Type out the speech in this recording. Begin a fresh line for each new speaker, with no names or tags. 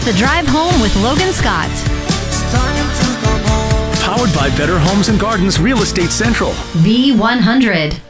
The Drive Home with Logan Scott.
Powered by Better Homes and Gardens Real Estate Central.
V100.